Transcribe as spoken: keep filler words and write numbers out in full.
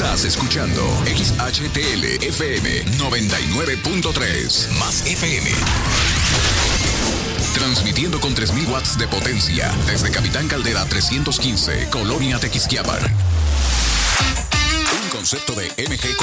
Estás escuchando X H T L F M noventa y nueve punto tres más F M. Transmitiendo con tres mil watts de potencia desde Capitán Caldera trescientos quince, Colonia Tequisquiapan. Un concepto de M G